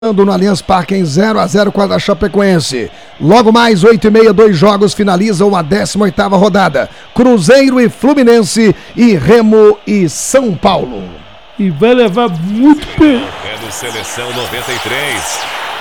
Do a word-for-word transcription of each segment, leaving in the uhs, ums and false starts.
no Allianz Parque em zero a zero contra a Chapecoense. Logo mais, oito e meia, dois jogos finalizam a décima oitava rodada. Cruzeiro e Fluminense e Remo e São Paulo. E vai levar muito perigo. É no Seleção noventa e três.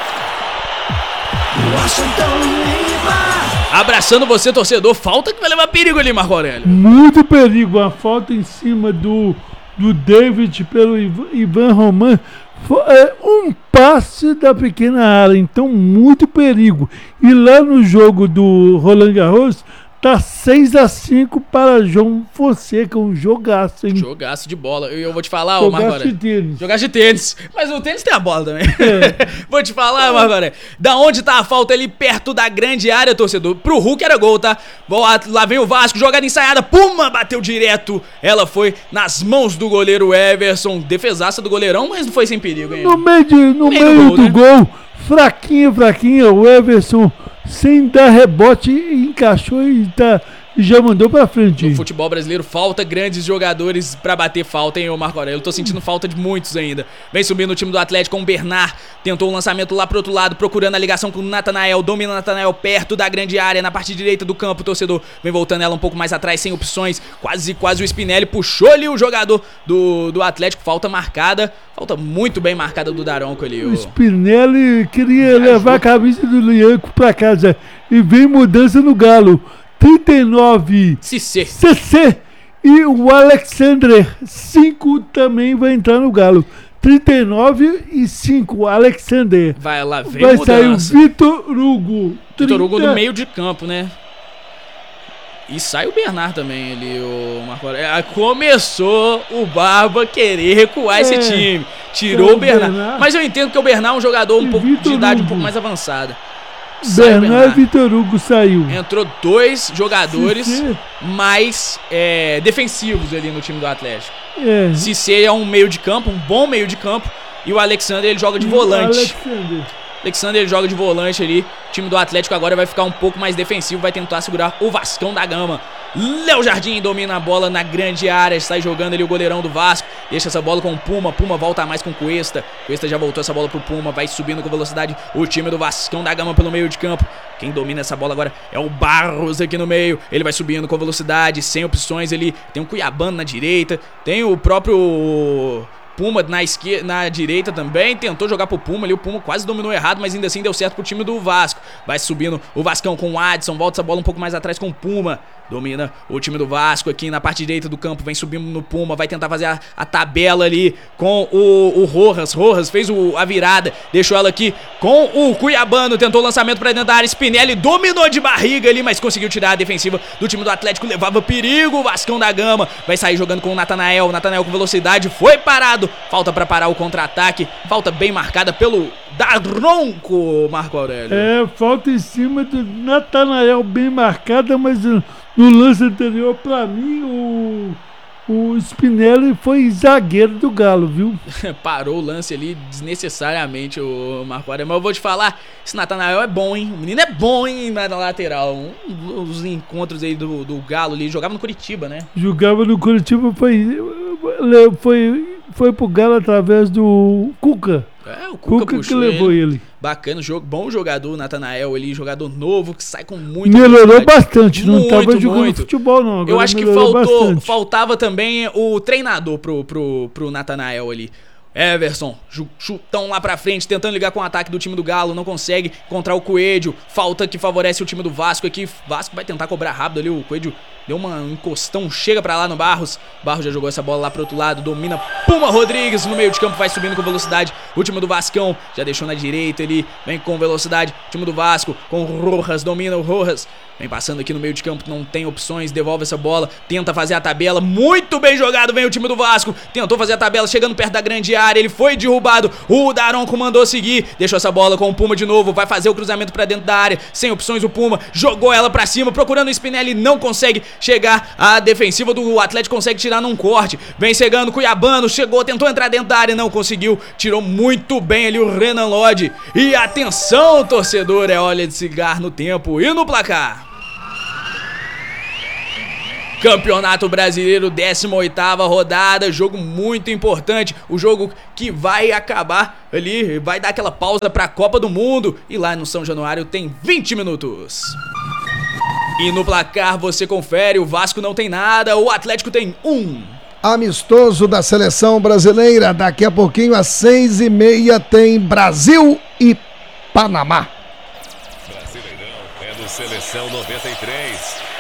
Abraçando você, torcedor. Falta que vai levar perigo ali, Marco Aurélio. Muito perigo. A falta em cima do, do David pelo Ivan Roman. É um passe da pequena área, então muito perigo. E lá no jogo do Roland Garros, tá seis a cinco para João Fonseca, um jogaço, hein? Jogaço de bola. Eu, eu vou te falar, ô Marco Aurélio. Jogaço de tênis. Jogaço de tênis. Mas o tênis tem a bola também. É. Vou te falar, Marco Aurélio. Da onde tá a falta ali, perto da grande área, torcedor. Pro Hulk era gol, tá? Lá vem o Vasco, jogada ensaiada. Puma, bateu direto. Ela foi nas mãos do goleiro Everson. Defesaça do goleirão, mas não foi sem perigo, hein? No meio, de, no meio, meio do, gol, do né? gol, fraquinha, fraquinha, o Everson... sem dar rebote, encaixou e tá, já mandou pra frente. No futebol brasileiro falta grandes jogadores pra bater falta, hein, ô Marco Aurélio? Eu tô sentindo falta de muitos ainda. Vem subindo o time do Atlético com o Bernard. Tentou o lançamento lá pro outro lado, procurando a ligação com o Natanael. Domina o Natanael perto da grande área, na parte direita do campo. O torcedor vem voltando ela um pouco mais atrás, sem opções. Quase, quase o Spinelli puxou ali o jogador do, do Atlético. Falta marcada. Falta muito bem marcada do Daronco ali. O Spinelli queria levar a camisa do Lianco pra casa. E vem mudança no Galo. trinta e nove Cissé. Cissé. E o Alexander cinco também vai entrar no Galo. trinta e nove e cinco, Alexander. Vai lá, vem vai mudança. Sair o Vitor Hugo. Vitor Hugo no meio de campo, né? E sai o Bernard também ali, o Marco Aurélio. Começou o Barba querer recuar é, esse time. Tirou o Bernard. Bernard. Mas eu entendo que o Bernard é um jogador um pouco Vitor de idade Hugo. um pouco mais avançada. Bernard e Vitor Hugo saiu. Entrou dois jogadores Cissé. mais é, defensivos ali no time do Atlético. É. Cissé é um meio de campo, um bom meio de campo. E o Alexander, ele joga de e volante. Alexander. Alexander, ele joga de volante ali. O time do Atlético agora vai ficar um pouco mais defensivo. Vai tentar segurar o Vascão da Gama. Léo Jardim domina a bola na grande área. Sai jogando ali o goleirão do Vasco. Deixa essa bola com o Puma. Puma volta mais com o Cuesta. Cuesta já voltou essa bola pro Puma. Vai subindo com velocidade o time do Vascão da Gama pelo meio de campo. Quem domina essa bola agora é o Barros aqui no meio. Ele vai subindo com velocidade, sem opções. Ele tem um Cuiabano na direita. Tem o próprio... Puma na esquerda, na direita também, tentou jogar pro Puma ali, o Puma quase dominou errado, mas ainda assim deu certo pro time do Vasco. Vai subindo o Vascão com o Adson, volta essa bola um pouco mais atrás com o Puma. Domina o time do Vasco aqui na parte direita do campo, vem subindo no Puma, vai tentar fazer a, a tabela ali com o, o Rojas. Rojas fez o, a virada, deixou ela aqui com o Cuiabano, tentou o lançamento pra dentro da área, Spinelli dominou de barriga ali, mas conseguiu tirar a defensiva do time do Atlético, levava perigo, o Vascão da Gama vai sair jogando com o Natanael, o Natanael com velocidade, foi parado, falta pra parar o contra-ataque, falta bem marcada pelo Daronco, Marco Aurélio. É, falta em cima do Natanael, bem marcada, mas no lance anterior, pra mim, o, o Spinelli foi zagueiro do Galo, viu? Parou o lance ali desnecessariamente, o Marco Aurélio. Mas eu vou te falar, esse Natanael é bom, hein? O menino é bom, hein, na lateral. Um, os encontros aí do, do Galo ali, jogava no Curitiba, né? Jogava no Curitiba, foi, foi, foi pro Galo através do Cuca. É, o Cuca, Cuca que levou ele. ele. Bacana, jogo, bom jogador, Natanael ali, jogador novo, que sai com muito... Melhorou bastante, não muito, tava jogando muito. futebol não. Agora eu acho que faltou, bastante. faltava também o treinador pro, pro, pro Natanael ali. Everson, chutão lá pra frente, tentando ligar com o ataque do time do Galo, não consegue encontrar o Coelho, falta que favorece o time do Vasco aqui, Vasco vai tentar cobrar rápido ali, o Coelho deu uma encostão, chega pra lá no Barros, Barros já jogou essa bola lá pro outro lado, domina Puma Rodrigues no meio de campo, vai subindo com velocidade, o time do Vascão já deixou na direita ali, vem com velocidade, o time do Vasco com o Rojas, domina o Rojas, vem passando aqui no meio de campo, não tem opções, devolve essa bola, tenta fazer a tabela, muito bem jogado, vem o time do Vasco, tentou fazer a tabela, chegando perto da grande área, ele foi derrubado, o Daronco mandou seguir, deixou essa bola com o Puma de novo, vai fazer o cruzamento pra dentro da área, sem opções o Puma, jogou ela pra cima, procurando o Spinelli, não consegue chegar, a defensiva do Atlético consegue tirar num corte, vem chegando Cuiabano, chegou, tentou entrar dentro da área, não conseguiu, tirou muito bem ali o Renan Lodge, e atenção torcedor, é olha de cigarro no tempo e no placar. Campeonato Brasileiro, décima oitava rodada, jogo muito importante, o jogo que vai acabar ali, vai dar aquela pausa para a Copa do Mundo, e lá no São Januário tem vinte minutos. E no placar você confere, o Vasco não tem nada, o Atlético tem um. Amistoso da seleção brasileira, daqui a pouquinho às seis e meia tem Brasil e Panamá. Brasileirão é do Seleção noventa e três.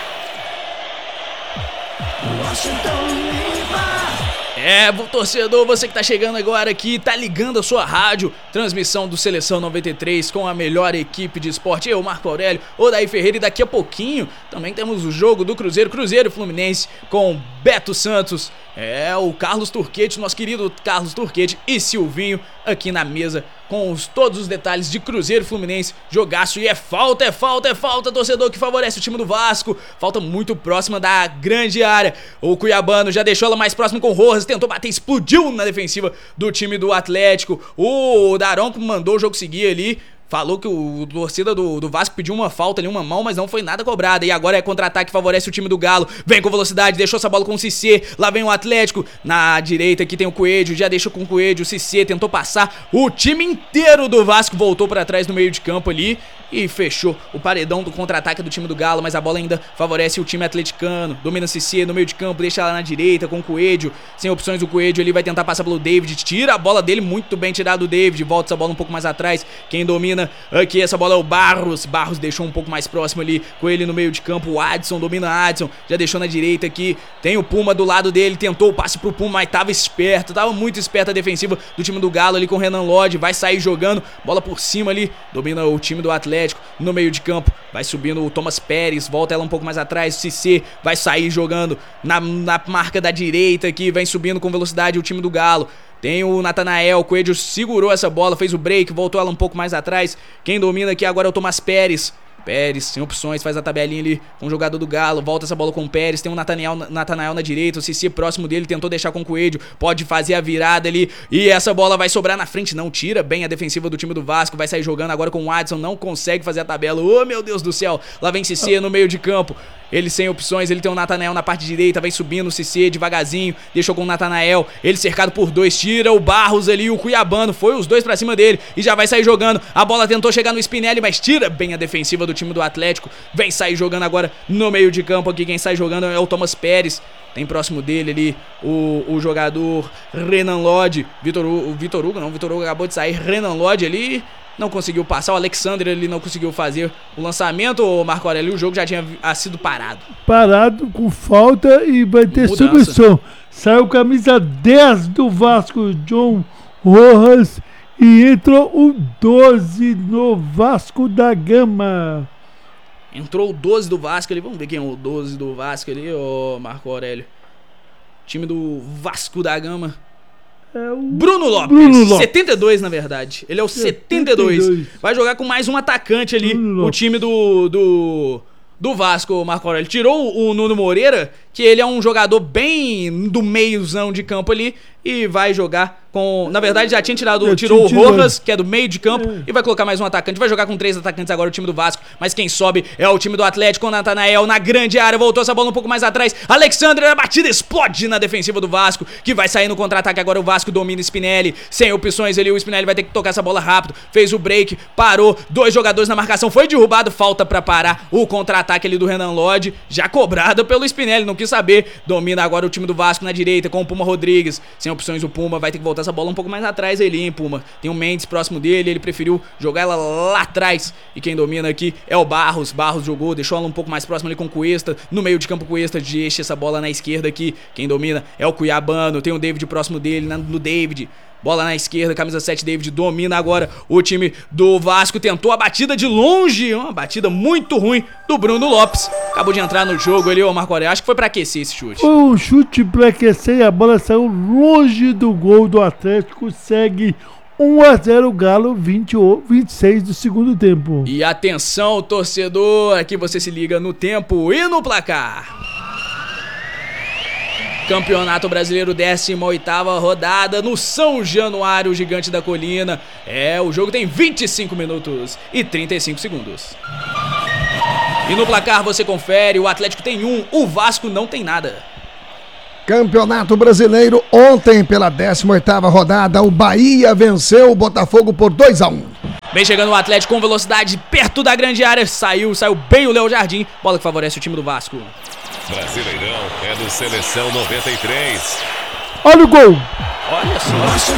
É, torcedor, você que tá chegando agora aqui, tá ligando a sua rádio, transmissão do Seleção noventa e três com a melhor equipe de esporte, eu, Marco Aurélio, Odair Ferreira, e daqui a pouquinho também temos o jogo do Cruzeiro, Cruzeiro Fluminense com Beto Santos, é, o Carlos Turquete, nosso querido Carlos Turquete e Silvinho aqui na mesa com os, todos os detalhes de Cruzeiro Fluminense, jogaço, e é falta, é falta, é falta, torcedor, que favorece o time do Vasco, falta muito próxima da grande área, o Cuiabano já deixou ela mais próxima com o Rojas, tentou bater, explodiu na defensiva do time do Atlético, o Daronco mandou o jogo seguir ali, falou que o torcida do, do Vasco pediu uma falta ali, uma mão, mas não foi nada cobrada. E agora é contra-ataque, favorece o time do Galo. Vem com velocidade, deixou essa bola com o Cissé. Lá vem o Atlético. Na direita aqui tem o Coelho, já deixou com o Coelho. O Cissé tentou passar. O time inteiro do Vasco voltou pra trás no meio de campo ali e fechou o paredão do contra-ataque do time do Galo, mas a bola ainda favorece o time atleticano. Domina o Cissé no meio de campo, deixa lá na direita com o Coelho. Sem opções, o Coelho ali vai tentar passar pelo David. Tira a bola dele, muito bem tirado o David. Volta essa bola um pouco mais atrás. Quem domina aqui essa bola é o Barros. Barros deixou um pouco mais próximo ali com ele no meio de campo. O Adson domina o Adson, já deixou na direita aqui. Tem o Puma do lado dele, tentou o passe pro Puma, mas tava esperto, tava muito esperto a defensiva do time do Galo ali com o Renan Lodge. Vai sair jogando, bola por cima ali, domina o time do Atlético no meio de campo. Vai subindo o Thomas Pérez, volta ela um pouco mais atrás. O Cissé vai sair jogando na, na marca da direita aqui, vem subindo com velocidade o time do Galo. Tem o Natanael, o Coelho segurou essa bola, fez o break, voltou ela um pouco mais atrás. Quem domina aqui agora é o Thomas Pérez. Pérez, sem opções, faz a tabelinha ali com o jogador do Galo, volta essa bola com o Pérez, tem o Natanael, Natanael na direita, o Cissé próximo dele, tentou deixar com o Coelho, pode fazer a virada ali, e essa bola vai sobrar na frente, não, tira bem a defensiva do time do Vasco, vai sair jogando agora com o Adson, não consegue fazer a tabela, oh meu Deus do céu, lá vem Cissé no meio de campo. Ele sem opções, ele tem o Natanael na parte direita, vem subindo o Cissé devagarzinho, deixou com o Natanael, ele cercado por dois, tira o Barros ali, o Cuiabano, foi os dois pra cima dele e já vai sair jogando. A bola tentou chegar no Spinelli, mas tira bem a defensiva do time do Atlético, vem sair jogando agora no meio de campo aqui, quem sai jogando é o Thomas Pérez. Tem próximo dele ali o, o jogador Renan Lodge, Vitor, o Vitor Hugo, não, o Vitor Hugo acabou de sair, Renan Lodge ali, não conseguiu passar, o Alexandre ele não conseguiu fazer o lançamento, o Marco Aurélio, o jogo já tinha sido parado. Parado com falta e vai ter Mudança. substituição. Saiu camisa dez do Vasco, John Rojas, e entrou o doze no Vasco da Gama. Entrou o doze do Vasco ali, vamos ver quem é o doze do Vasco ali, ô Marco Aurélio. Time do Vasco da Gama. É o Bruno Lopes, Bruno Lopes, setenta e dois na verdade, ele é o setenta e dois, setenta e dois. Vai jogar com mais um atacante ali, Bruno o Lopes. time do, do, do Vasco, Marco Aurélio. Tirou o Nuno Moreira, que ele é um jogador bem do meiozão de campo ali, e vai jogar com, na verdade já tinha tirado, Já tirou tinha o tirado. Rojas, que é do meio de campo, É. e vai colocar mais um atacante, vai jogar com três atacantes agora o time do Vasco, mas quem sobe é o time do Atlético, o Natanael na grande área, voltou essa bola um pouco mais atrás, Alexandre, a batida explode na defensiva do Vasco, que vai sair no contra-ataque agora, o Vasco domina Spinelli, sem opções ali, o Spinelli vai ter que tocar essa bola rápido, fez o break, parou, dois jogadores na marcação, foi derrubado, falta pra parar o contra-ataque ali do Renan Lodge, já cobrada pelo Spinelli, não quis saber, domina agora o time do Vasco na direita, com o Puma Rodrigues, sem opções o Puma vai ter que voltar essa bola um pouco mais atrás ali, hein, Puma. Tem o Mendes próximo dele, ele preferiu jogar ela lá atrás. E quem domina aqui é o Barros. Barros jogou, deixou ela um pouco mais próximo ali com o Cuesta. No meio de campo, o Cuesta deixa essa bola na esquerda aqui. Quem domina é o Cuiabano. Tem o David próximo dele, no David. Bola na esquerda, camisa sete, David domina agora o time do Vasco, tentou a batida de longe, uma batida muito ruim do Bruno Lopes. Acabou de entrar no jogo ali, ô Marco Aurélio, acho que foi pra aquecer esse chute. Foi um chute pra aquecer e a bola saiu longe do gol do Atlético, segue um a zero Galo, vinte, vinte e seis do segundo tempo. E atenção, torcedor, aqui você se liga no tempo e no placar. Campeonato Brasileiro, décima oitava rodada no São Januário, Gigante da Colina. É, o jogo tem vinte e cinco minutos e trinta e cinco segundos. E no placar você confere, o Atlético tem um, o Vasco não tem nada. Campeonato Brasileiro, ontem pela décima oitava rodada, o Bahia venceu o Botafogo por dois a um. Vem chegando o Atlético com velocidade perto da grande área, saiu, saiu bem o Léo Jardim, bola que favorece o time do Vasco. Brasileirão é do Seleção noventa e três. Olha o gol! Olha só.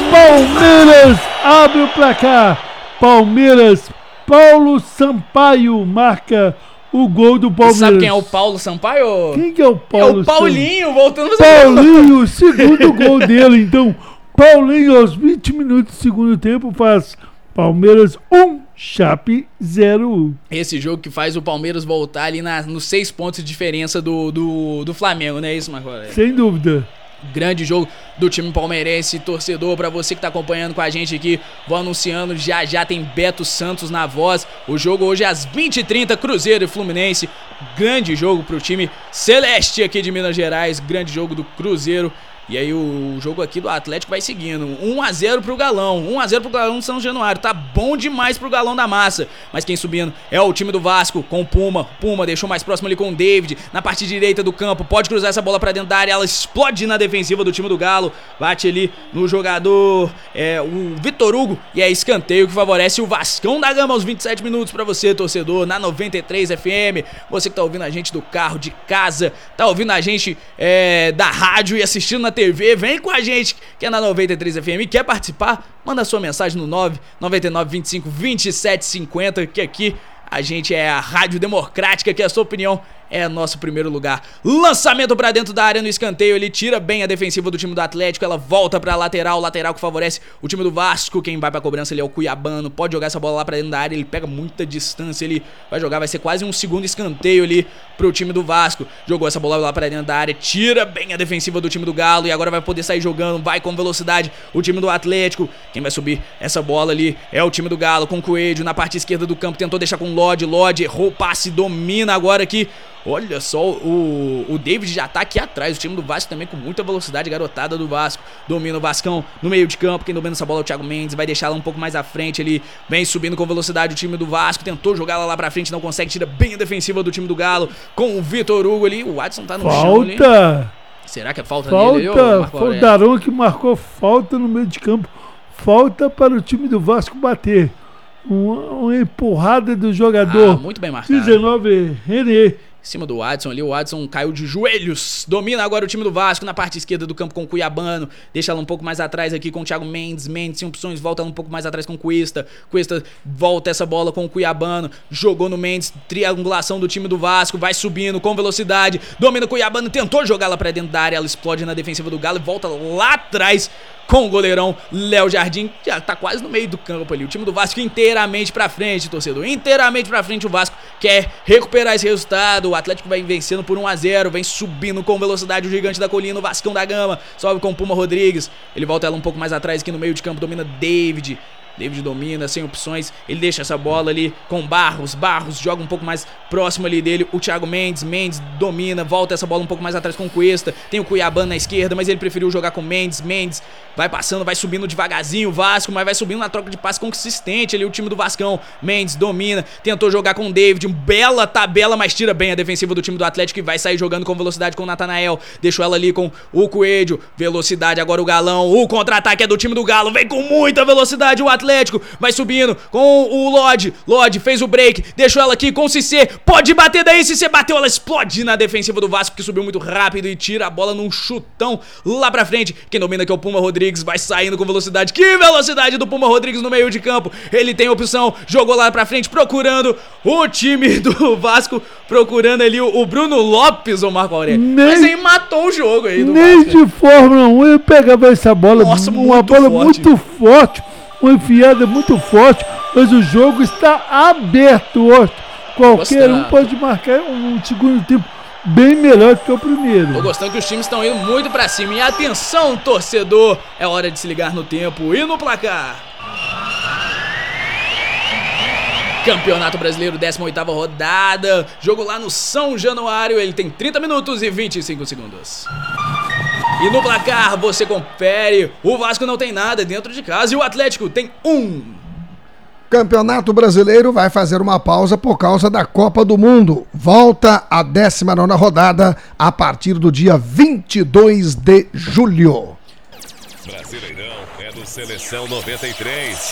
Palmeiras abre o placar. Palmeiras, Paulo Sampaio marca o gol do Palmeiras. Você sabe quem é o Paulo Sampaio? Quem que é o Paulo? É o Paulinho, voltando Paulinho, segundo gol dele. Então, Paulinho aos vinte minutos do segundo tempo faz Palmeiras um, Chape zero. Esse jogo que faz o Palmeiras voltar ali na, nos seis pontos de diferença do, do, do Flamengo, não é isso, Marco Aurélio? Sem dúvida. Grande jogo do time palmeirense, torcedor, pra você que tá acompanhando com a gente aqui, vou anunciando, já já tem Beto Santos na voz. O jogo hoje é às vinte e trinta, Cruzeiro e Fluminense. Grande jogo pro time celeste aqui de Minas Gerais, grande jogo do Cruzeiro. E aí o jogo aqui do Atlético vai seguindo, um a zero pro Galão, um a zero pro Galão do São Januário, tá bom demais pro Galão da Massa, mas quem subindo é o time do Vasco, com o Puma, Puma deixou mais próximo ali com o David, na parte direita do campo, pode cruzar essa bola pra dentro da área, ela explode na defensiva do time do Galo, bate ali no jogador, é, o Vitor Hugo, e é escanteio que favorece o Vascão da Gama aos vinte e sete minutos pra você, torcedor, na noventa e três F M, você que tá ouvindo a gente do carro, de casa, tá ouvindo a gente é, da rádio e assistindo na T V, vem com a gente, que é na noventa e três F M, quer participar? Manda sua mensagem no nove nove nove, vinte e cinco, vinte e sete cinquenta, que aqui a gente é a Rádio Democrática, que a sua opinião é nosso primeiro lugar. Lançamento pra dentro da área no escanteio, ele tira bem a defensiva do time do Atlético, ela volta pra lateral, lateral que favorece o time do Vasco. Quem vai pra cobrança ele é o Cuiabano, pode jogar essa bola lá pra dentro da área, ele pega muita distância, ele vai jogar, vai ser quase um segundo escanteio ali pro time do Vasco. Jogou essa bola lá pra dentro da área, tira bem a defensiva do time do Galo e agora vai poder sair jogando, vai com velocidade o time do Atlético. Quem vai subir essa bola ali é o time do Galo com o Coelho na parte esquerda do campo, tentou deixar com o Lodge, Lodge errou o passe, domina agora aqui. Olha só, o, o David já tá aqui atrás, o time do Vasco também com muita velocidade, garotada do Vasco, domina o Vascão no meio de campo, quem domina essa bola é o Thiago Mendes, vai deixar ela um pouco mais à frente ali, vem subindo com velocidade o time do Vasco, tentou jogar ela lá pra frente, não consegue, tira bem a defensiva do time do Galo, com o Vitor Hugo ali, o Watson tá no falta. chão ali. Falta! Será que é falta, falta nele? Falta, foi o Daron que marcou falta no meio de campo, falta para o time do Vasco bater, uma, uma empurrada do jogador, ah, muito bem marcado. dezenove, René. Em cima do Watson ali, o Watson caiu de joelhos, domina agora o time do Vasco na parte esquerda do campo com o Cuiabano, deixa ela um pouco mais atrás aqui com o Thiago Mendes, Mendes sem opções, volta ela um pouco mais atrás com o Cuesta, Cuesta volta essa bola com o Cuiabano, jogou no Mendes, triangulação do time do Vasco, vai subindo com velocidade, domina o Cuiabano, tentou jogar lá pra dentro da área, ela explode na defensiva do Galo e volta lá atrás com o goleirão Léo Jardim, já tá quase no meio do campo ali, o time do Vasco inteiramente pra frente, torcedor, inteiramente pra frente, o Vasco quer recuperar esse resultado, o Atlético vai vencendo por um a zero, vem subindo com velocidade o gigante da colina, o Vascão da Gama, sobe com o Puma Rodrigues, ele volta ela um pouco mais atrás aqui no meio de campo, domina David, David domina, sem opções, ele deixa essa bola ali com Barros, Barros joga um pouco mais próximo ali dele, o Thiago Mendes, Mendes domina, volta essa bola um pouco mais atrás com o Cuesta, tem o Cuiabano na esquerda, mas ele preferiu jogar com Mendes, Mendes vai passando, vai subindo devagarzinho o Vasco, mas vai subindo na troca de passe consistente ali o time do Vascão, Mendes domina, tentou jogar com o David, bela tabela, mas tira bem a defensiva do time do Atlético e vai sair jogando com velocidade com o Natanael, deixou ela ali com o Coelho, velocidade agora o Galão, o contra-ataque é do time do Galo, vem com muita velocidade o Atlético, vai subindo com o Lodge, Lodge fez o break, deixou ela aqui com o Cissé, pode bater daí, Cissé bateu, ela explode na defensiva do Vasco que subiu muito rápido e tira a bola num chutão lá pra frente, quem domina aqui é o Puma Rodrigues, vai saindo com velocidade, que velocidade do Puma Rodrigues no meio de campo, ele tem opção, jogou lá pra frente procurando o time do Vasco, procurando ali o, o Bruno Lopes, o Marco Aurélio, nem, mas aí matou o jogo aí do nem Vasco. De Fórmula um ele pegava essa bola, nossa, uma bola forte. muito forte, uma enfiada muito forte, mas o jogo está aberto hoje. Qualquer um pode marcar um segundo tempo bem melhor do que o primeiro. Tô gostando que os times estão indo muito pra cima. E atenção, torcedor, é hora de se ligar no tempo e no placar. Campeonato Brasileiro, décima oitava rodada, jogo lá no São Januário, ele tem trinta minutos e vinte e cinco segundos. E no placar você confere, o Vasco não tem nada dentro de casa e o Atlético tem um. Campeonato Brasileiro vai fazer uma pausa por causa da Copa do Mundo. Volta a décima nona rodada a partir do dia vinte e dois de julho. Brasileirão é do Seleção noventa e três.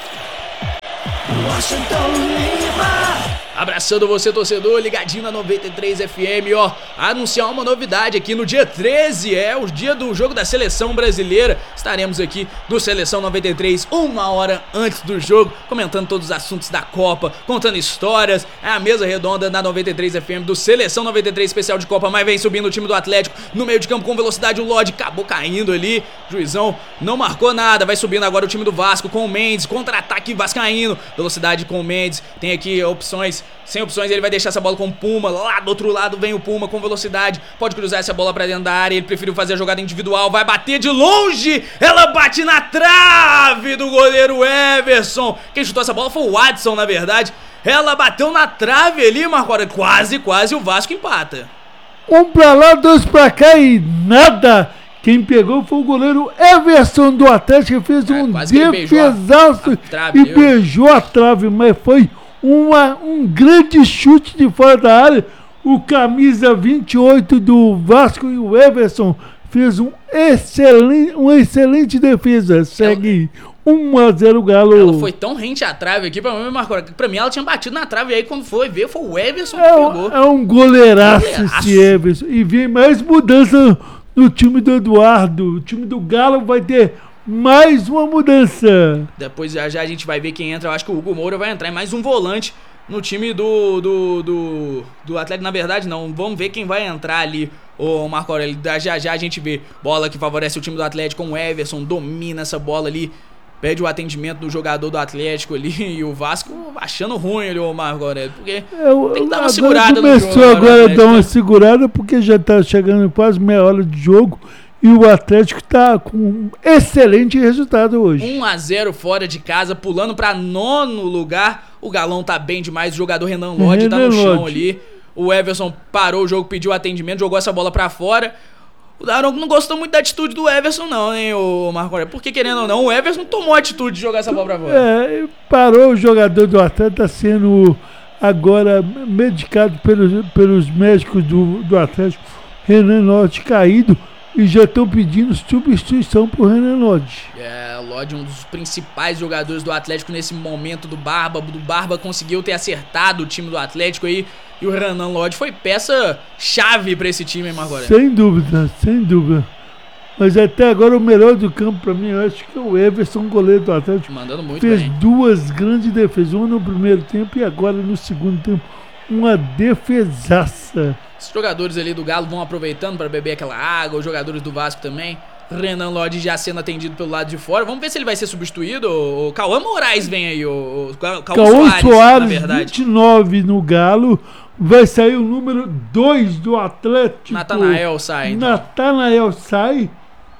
Abraçando você, torcedor, ligadinho na noventa e três F M, ó, anunciar uma novidade aqui no dia treze, é o dia do jogo da Seleção Brasileira. Estaremos aqui do Seleção noventa e três, uma hora antes do jogo, comentando todos os assuntos da Copa, contando histórias. É a mesa redonda na noventa e três F M do Seleção noventa e três especial de Copa, mas vem subindo o time do Atlético no meio de campo com velocidade. O Lodge acabou caindo ali, juizão não marcou nada. Vai subindo agora o time do Vasco com o Mendes, contra-ataque vascaíno, velocidade com o Mendes, tem aqui opções. Sem opções, ele vai deixar essa bola com o Puma. Lá do outro lado vem o Puma com velocidade. Pode cruzar essa bola pra dentro da área. Ele preferiu fazer a jogada individual. Vai bater de longe. Ela bate na trave do goleiro Everson. Quem chutou essa bola foi o Watson, na verdade. Ela bateu na trave ali, Marco Aurélio. Quase, quase o Vasco empata. Um pra lá, dois pra cá e nada. Quem pegou foi o goleiro Everson do Atlético, que fez é, um defesaço e beijou a trave, mas foi Uma, um grande chute de fora da área. O camisa vinte e oito do Vasco e o Everson fez um excelente, uma excelente defesa. Segue um a zero Galo. Ela foi tão rente à trave aqui, pra mim, Marco, pra mim ela tinha batido na trave. Aí quando foi ver, foi o Everson que é, pegou. É um goleiraço, goleiraço esse Everson. E vem mais mudança no time do Eduardo. O time do Galo vai ter mais uma mudança. Depois já, já a gente vai ver quem entra. Eu acho que o Hugo Moura vai entrar em mais um volante no time do do, do, do Atlético. Na verdade não, vamos ver quem vai entrar ali, o Marco Aurélio. Já já a gente vê. Bola que favorece o time do Atlético com o Everson, domina essa bola ali, pede o atendimento do jogador do Atlético ali. E o Vasco achando ruim ali, o Marco Aurélio, porque é, tem que dar uma segurada no jogo. Começou agora a dar uma segurada porque já tá chegando quase meia hora de jogo. E o Atlético tá com um excelente resultado hoje. um a zero fora de casa, pulando pra nono lugar. O Galão tá bem demais, o jogador Renan Lodge tá no chão ali. O Everson parou o jogo, pediu atendimento, jogou essa bola pra fora. O Daronco não gostou muito da atitude do Everson não, hein, o Marco Aurélio? Porque querendo ou não, o Everson tomou a atitude de jogar essa bola pra fora. É, parou o jogador do Atlético, tá sendo agora medicado pelos, pelos médicos do, do Atlético. Renan Lodge caído. E já estão pedindo substituição pro Renan Lodge. É, o Lodge, um dos principais jogadores do Atlético nesse momento do Barba. Do Barba conseguiu ter acertado o time do Atlético aí. E o Renan Lodge foi peça chave pra esse time, hein, Marco Aurélio? Sem dúvida, sem dúvida. Mas até agora o melhor do campo pra mim, eu acho que é o Everson, goleiro do Atlético. Mandando muito fez bem. Duas grandes defesas, uma no primeiro tempo e agora no segundo tempo. Uma defesaça. Os jogadores ali do Galo vão aproveitando para beber aquela água, os jogadores do Vasco também. Renan Lodge já sendo atendido pelo lado de fora. Vamos ver se ele vai ser substituído. O Cauã Moraes vem aí, o Cauã Soares, Soares, na verdade. vinte e nove no Galo. Vai sair o número dois do Atlético. Natanael sai. Então. Natanael sai.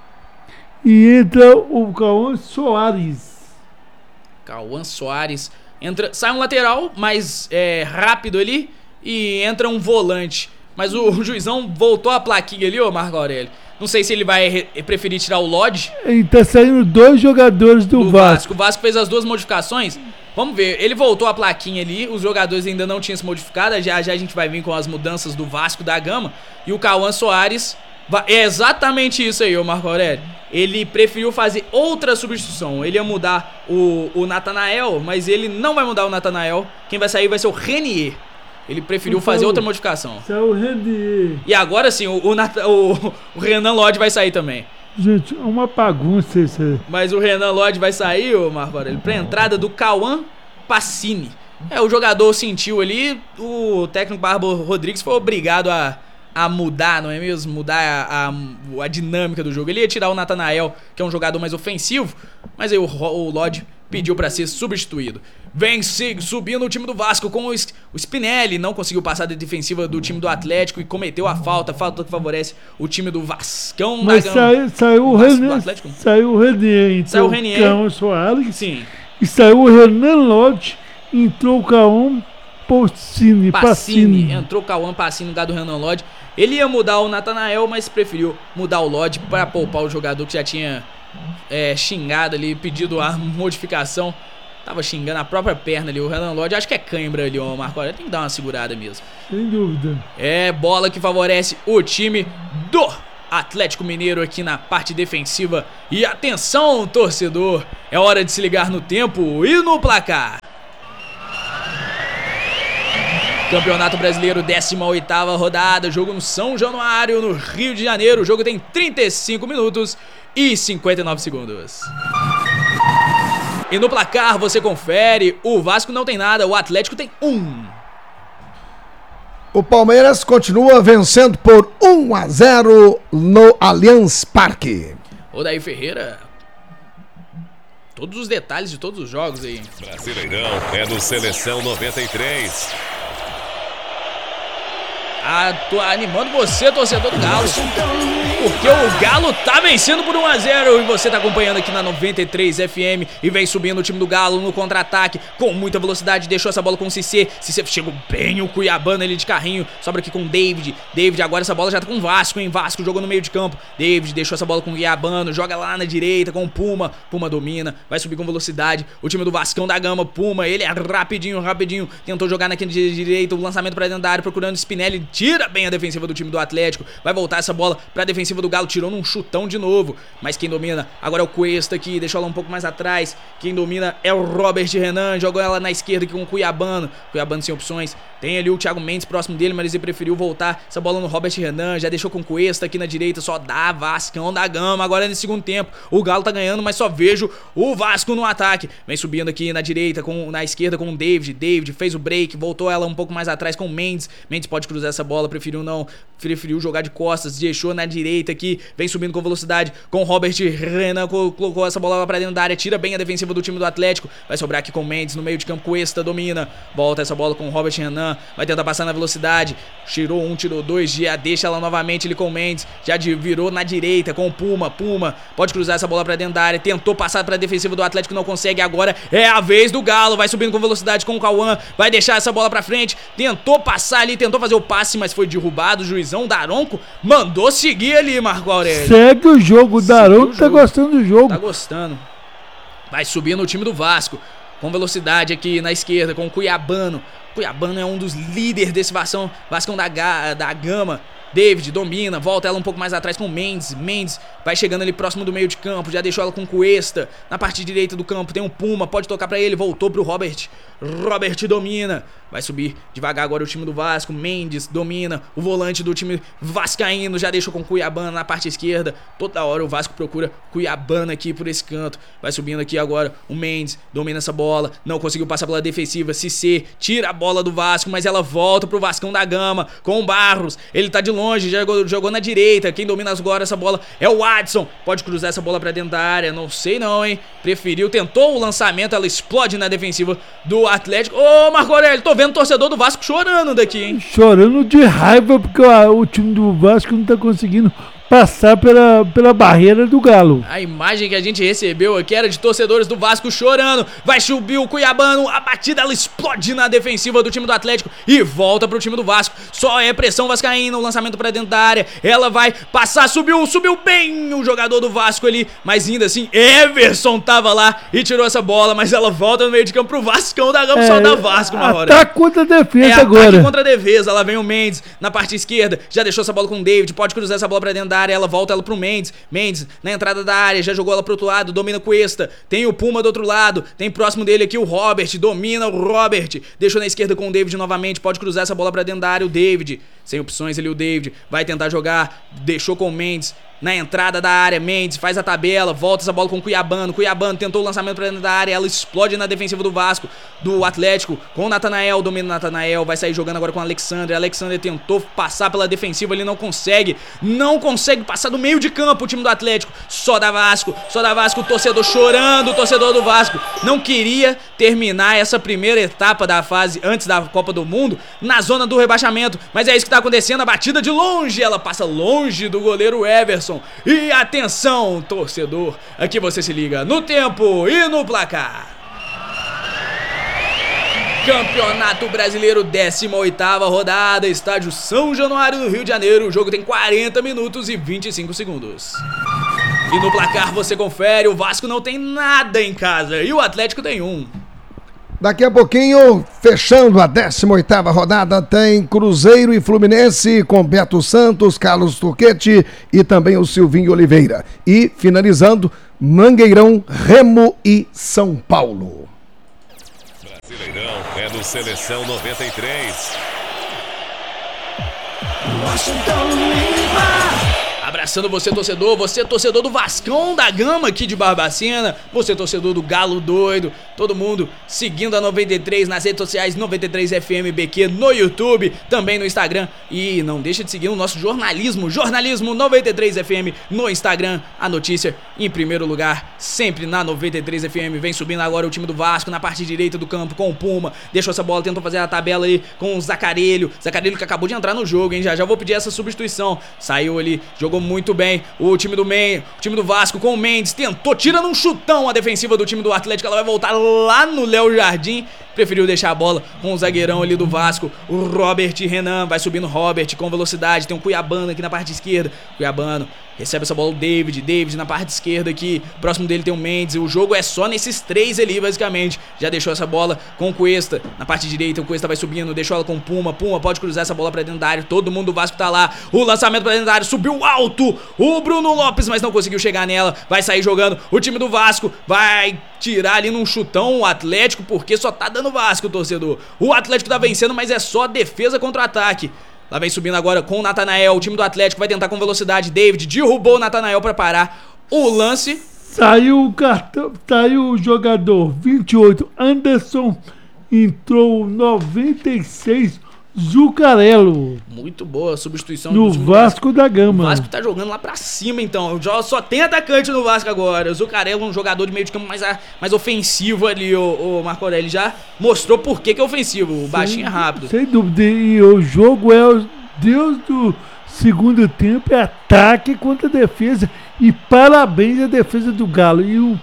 E entra o Cauã Soares. Cauã Soares. Entra, sai um lateral mais é, rápido ali e entra um volante. Mas o, o juizão voltou a plaquinha ali, ô Marco Aurélio. Não sei se ele vai re, preferir tirar o Lodge. E tá saindo dois jogadores do, do Vasco. Vasco. O Vasco fez as duas modificações. Vamos ver, ele voltou a plaquinha ali. Os jogadores ainda não tinham se modificado. Já já a gente vai vir com as mudanças do Vasco da Gama. E o Cauã Soares... É exatamente isso aí, ô Marco Aurélio. Ele preferiu fazer outra substituição. Ele ia mudar o, o Natanael, mas ele não vai mudar o Natanael. Quem vai sair vai ser o Renier. Ele preferiu fazer outra modificação. Saiu o Renier. E agora sim, o, o, Nat, o, o Renan Lodge vai sair também. Gente, é uma bagunça isso aí. Mas o Renan Lodge vai sair, ô Marco Aurélio, pra entrada do Cauã Pacini. É, o jogador sentiu ali, o técnico Barba Rodrigues foi obrigado a... a mudar, não é mesmo? Mudar a, a, a dinâmica do jogo. Ele ia tirar o Natanael, que é um jogador mais ofensivo, mas aí o, o Lodge pediu pra ser substituído. Vem subindo o time do Vasco com o, o Spinelli, não conseguiu passar da defensiva do time do Atlético e cometeu a falta, falta que favorece o time do Vascão. Mas saiu, saiu o Renier, saiu o Renier, então saiu o Renier, Cauã Soares. Sim. E saiu o Renan Lodge, entrou o Cauã Pacini, Pacini. Pacini. Entrou o Cauã Pacini no lugar do Renan Lodge. Ele ia mudar o Natanael, mas preferiu mudar o Lodge para poupar o jogador que já tinha é, xingado ali, pedido a modificação. Tava xingando a própria perna ali, o Renan Lodge. Acho que é cãibra ali, ó, Marco Aurélio. Tem que dar uma segurada mesmo. Sem dúvida. É bola que favorece o time do Atlético Mineiro aqui na parte defensiva. E atenção, torcedor, é hora de se ligar no tempo e no placar. Campeonato Brasileiro, décima oitava rodada, jogo no São Januário, no Rio de Janeiro. O jogo tem trinta e cinco minutos e cinquenta e nove segundos. E no placar você confere, o Vasco não tem nada, o Atlético tem um. O Palmeiras continua vencendo por um a zero no Allianz Parque. Odair Ferreira, todos os detalhes de todos os jogos aí. Brasileirão é do Seleção noventa e três. Ah, tô animando você, torcedor do Galo, porque o Galo tá vencendo por um a zero e você tá acompanhando aqui na noventa e três F M e vem subindo o time do Galo no contra-ataque com muita velocidade, deixou essa bola com o Cissé, Cissé chegou bem o Cuiabano ali de carrinho, sobra aqui com o David, David agora essa bola já tá com o Vasco, hein, Vasco jogou no meio de campo, David deixou essa bola com o Cuiabano, joga lá na direita com o Puma, Puma domina, vai subir com velocidade, o time do Vascão da Gama, Puma, ele é rapidinho, rapidinho, tentou jogar naquele direito, o lançamento pra dentro da área, procurando Spinelli, tira bem a defensiva do time do Atlético, vai voltar essa bola pra defensiva do Galo, tirou num chutão de novo, mas quem domina agora é o Cuesta aqui, deixou ela um pouco mais atrás, quem domina é o Robert Renan, jogou ela na esquerda aqui com o Cuiabano, Cuiabano sem opções, tem ali o Thiago Mendes próximo dele, mas ele preferiu voltar essa bola no Robert Renan, já deixou com o Cuesta aqui na direita, só dá Vascão da Gama, agora nesse segundo tempo, o Galo tá ganhando, mas só vejo o Vasco no ataque, vem subindo aqui na direita, com, na esquerda com o David, David fez o break, voltou ela um pouco mais atrás com o Mendes, Mendes pode cruzar essa bola, preferiu não, preferiu jogar de costas, deixou na direita aqui, vem subindo com velocidade, com o Robert Renan, colocou essa bola lá pra dentro da área, tira bem a defensiva do time do Atlético, vai sobrar aqui com o Mendes, no meio de campo, Cuesta domina, volta essa bola com o Robert Renan, vai tentar passar na velocidade, tirou um, tirou dois, já deixa ela novamente ele com o Mendes, já virou na direita com o Puma, Puma, pode cruzar essa bola pra dentro da área, tentou passar pra defensiva do Atlético, não consegue, agora é a vez do Galo, vai subindo com velocidade com o Cauã, vai deixar essa bola pra frente, tentou passar ali, tentou fazer o passe, mas foi derrubado, o juizão Daronco mandou seguir ali, Marco Aurélio. Segue o jogo, o Daronco tá gostando do jogo. Tá gostando. Vai subindo o time do Vasco, com velocidade aqui na esquerda, com o Cuiabano. Cuiabano é um dos líderes desse Vascão, Vascão da, da Gama. David domina, volta ela um pouco mais atrás com o Mendes, Mendes vai chegando ali próximo do meio de campo, já deixou ela com o Cuesta, na parte direita do campo tem um Puma, pode tocar pra ele, voltou pro Robert, Robert domina, vai subir devagar agora o time do Vasco, Mendes domina, o volante do time vascaíno já deixou com o Cuiabano na parte esquerda, toda hora o Vasco procura Cuiabano aqui por esse canto, vai subindo aqui agora o Mendes, domina essa bola, não conseguiu passar pela defensiva, Cissé tira a bola do Vasco, mas ela volta pro Vascão da Gama, com o Barros, ele tá de longe, já jogou, jogou na direita, quem domina agora essa bola é o Adson, pode cruzar essa bola pra dentro da área, não sei não, hein, preferiu, tentou o lançamento, ela explode na defensiva do Atlético. Ô, Marco Aurélio, tô vendo o torcedor do Vasco chorando daqui, hein? Chorando de raiva porque o, o time do Vasco não tá conseguindo passar pela, pela barreira do Galo. A imagem que a gente recebeu aqui era de torcedores do Vasco chorando. Vai subir o Cuiabano, a batida ela explode na defensiva do time do Atlético e volta pro time do Vasco. Só é pressão vascaína, o lançamento pra dentro da área. Ela vai passar, subiu, subiu bem o jogador do Vasco ali, mas ainda assim Everson tava lá e tirou essa bola, mas ela volta no meio de campo pro Vascão da Gama, é, só da Vasco, Marrone. Ataque contra a defesa é, agora. Ataque contra a defesa, lá vem o Mendes na parte esquerda, já deixou essa bola com o David, pode cruzar essa bola pra dentro da área, ela volta ela pro Mendes, Mendes na entrada da área, já jogou ela pro outro lado, domina Cuesta, tem o Puma do outro lado, tem próximo dele aqui o Robert, domina o Robert, deixou na esquerda com o David novamente, pode cruzar essa bola pra dentro da área, o David, sem opções ali o David, vai tentar jogar, deixou com o Mendes, na entrada da área, Mendes faz a tabela, volta essa bola com o Cuiabano, Cuiabano tentou o lançamento pra dentro da área, ela explode na defensiva do Vasco, do Atlético, com o Natanael, domina o Natanael, vai sair jogando agora com o Alexandre, Alexandre tentou passar pela defensiva, ele não consegue, não consegue passar do meio de campo o time do Atlético, só da Vasco, só da Vasco, o torcedor chorando, o torcedor do Vasco, não queria terminar essa primeira etapa da fase, antes da Copa do Mundo, na zona do rebaixamento, mas é isso que tá acontecendo, a batida de longe, ela passa longe do goleiro Everson. E atenção, torcedor, aqui você se liga no tempo e no placar. Campeonato Brasileiro, décima oitava rodada, estádio São Januário do Rio de Janeiro. O jogo tem quarenta minutos e vinte e cinco segundos. E no placar você confere, o Vasco não tem nada em casa e o Atlético tem um. Daqui a pouquinho, fechando a décima oitava rodada, tem Cruzeiro e Fluminense com Beto Santos, Carlos Turquete e também o Silvinho Oliveira. E, finalizando, Mangueirão, Remo e São Paulo. Brasileirão é do Seleção noventa e três. Abraçando você, torcedor, você torcedor do Vascão da Gama aqui de Barbacena, você torcedor do Galo Doido, todo mundo seguindo a noventa e três nas redes sociais, noventa e três F M B Q no YouTube, também no Instagram, e não deixa de seguir o nosso jornalismo, jornalismo noventa e três F M no Instagram, a notícia em primeiro lugar, sempre na noventa e três F M, vem subindo agora o time do Vasco na parte direita do campo com o Puma, deixou essa bola, tentou fazer a tabela aí com o Zacarelho, Zacarelho que acabou de entrar no jogo, hein, já já vou pedir essa substituição, saiu ali, jogou muito bem o time do Maine, o time do Vasco com o Mendes, tentou, tirando um chutão a defensiva do time do Atlético, ela vai voltar lá no Léo Jardim, preferiu deixar a bola com o zagueirão ali do Vasco, o Robert Renan, vai subindo o Robert com velocidade, tem um Cuiabano aqui na parte esquerda, Cuiabano recebe essa bola o David, David na parte esquerda aqui, próximo dele tem o Mendes, o jogo é só nesses três ali basicamente, já deixou essa bola com o Cuesta, na parte direita o Cuesta vai subindo, deixou ela com o Puma, Puma pode cruzar essa bola pra dentro da área, todo mundo do Vasco tá lá, o lançamento pra dentro da área, subiu alto, o Bruno Lopes, mas não conseguiu chegar nela, vai sair jogando, o time do Vasco vai tirar ali num chutão o Atlético, porque só tá dando Vasco, torcedor, o Atlético tá vencendo, mas é só defesa contra ataque. Lá vem subindo agora com o Natanael, o time do Atlético vai tentar com velocidade, David derrubou o Natanael pra parar o lance. Saiu o cartão, saiu o jogador vinte e oito, Anderson, entrou noventa e seis, Zucarello. Muito boa a substituição no do time Vasco do Vasco da Gama. O Vasco tá jogando lá pra cima então, só tem atacante no Vasco agora. O Zucarello é um jogador de meio de campo mais, mais ofensivo ali, o, o Marco Aurélio já mostrou por que que é ofensivo, o baixinho é rápido. Sem dúvida, e o jogo é o Deus do segundo tempo, é ataque contra defesa, e parabéns à defesa do Galo. E o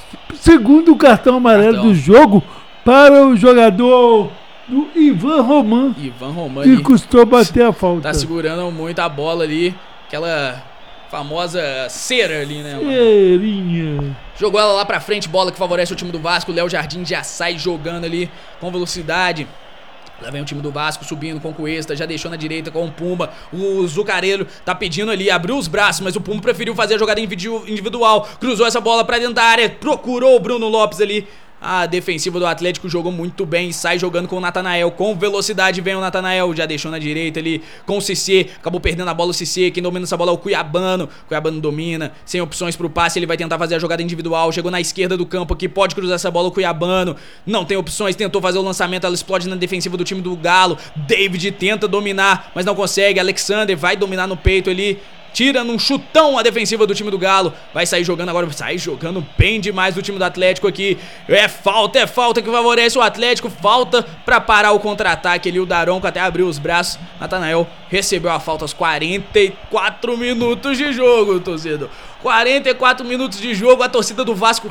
segundo cartão amarelo cartão. do jogo para o jogador do Ivan Roman, Ivan Roman que ali custou bater a falta. Tá segurando muito a bola ali, aquela famosa cera ali, né? Cerinha. Jogou ela lá pra frente, bola que favorece o time do Vasco, o Léo Jardim já sai jogando ali com velocidade. Lá vem o time do Vasco subindo com o Cuesta, já deixou na direita com o Pumba, o Zucarello tá pedindo ali, abriu os braços, mas o Pumba preferiu fazer a jogada individual, cruzou essa bola pra dentro da área, procurou o Bruno Lopes ali. A defensiva do Atlético jogou muito bem, sai jogando com o Natanael, com velocidade vem o Natanael, já deixou na direita ali com o Cissé, acabou perdendo a bola o Cissé, quem domina essa bola é o Cuiabano, Cuiabano domina, sem opções pro passe, ele vai tentar fazer a jogada individual, chegou na esquerda do campo aqui, pode cruzar essa bola o Cuiabano, não tem opções, tentou fazer o lançamento, ela explode na defensiva do time do Galo, David tenta dominar, mas não consegue, Alexander vai dominar no peito ali, tira num chutão a defensiva do time do Galo, vai sair jogando agora, sai jogando bem demais do time do Atlético aqui, é falta, é falta que favorece o Atlético, falta pra parar o contra-ataque ali, o Daronco até abriu os braços, Natanael recebeu a falta aos quarenta e quatro minutos de jogo, torcedor, quarenta e quatro minutos de jogo, a torcida do Vasco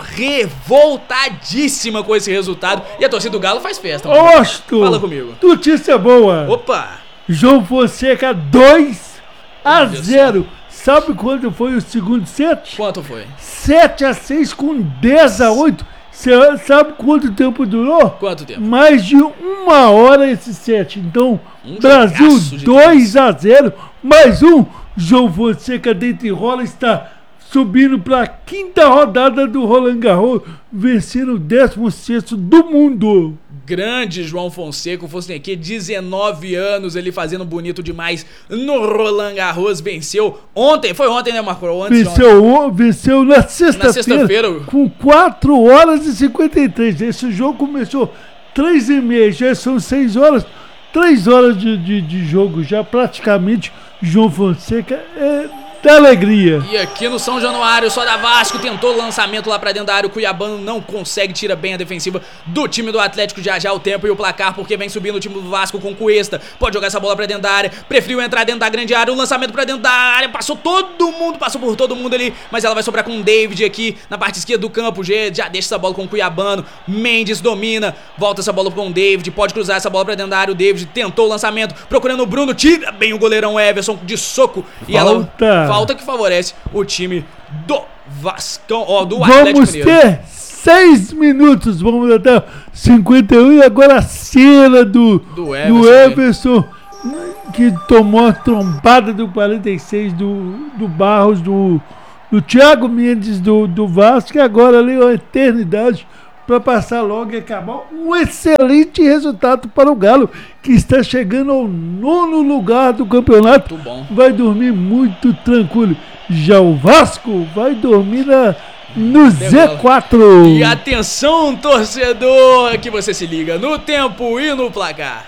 revoltadíssima com esse resultado, e a torcida do Galo faz festa. Osto! Fala comigo. Notícia boa. Opa! João Fonseca dois a zero. Sabe quanto foi o segundo set? Quanto foi? sete a seis com dez a oito. Cê sabe quanto tempo durou? Quanto tempo? Mais de uma hora esse set. Então, um Brasil dois a zero. Mais um. João Fonseca dentro e rola está subindo para a quinta rodada do Roland Garros, vencendo o décimo sexto do mundo. Grande João Fonseca, o Fonseca, dezenove anos, ele fazendo bonito demais no Roland Garros, venceu ontem, foi ontem, né, Marco? Ontem, venceu, ontem. venceu na sexta-feira, na sexta-feira, com quatro horas e cinquenta e três. Esse jogo começou três e meia, já são seis horas, três horas de, de, de jogo, já praticamente João Fonseca é da alegria. E aqui no São Januário, só da Vasco, tentou o lançamento lá pra dentro da área, o Cuiabano não consegue, tira bem a defensiva do time do Atlético, já já o tempo e o placar, porque vem subindo o time do Vasco com Cuesta, pode jogar essa bola pra dentro da área, preferiu entrar dentro da grande área, o lançamento pra dentro da área, passou todo mundo, passou por todo mundo ali, mas ela vai sobrar com o David aqui na parte esquerda do campo, já, já deixa essa bola com o Cuiabano, Mendes domina, volta essa bola com o David, pode cruzar essa bola pra dentro da área, o David tentou o lançamento, procurando o Bruno, tira bem o goleirão Everson de soco, e Falta. ela... Falta que favorece o time do Vascão, ó, do Vamos Atlético Mineiro. Vamos ter seis minutos, vamos até cinquenta e um, e agora a cena do, Do Everson, do Everson que tomou a trombada do quarenta e seis do, do Barros, do, do Thiago Mendes do, do Vasco, e agora ali uma eternidade para passar logo e acabar. Um excelente resultado para o Galo, que está chegando ao nono lugar do campeonato. Muito bom. Vai dormir muito tranquilo. Já o Vasco vai dormir na, no Z quatro. E atenção, torcedor, que você se liga no tempo e no placar.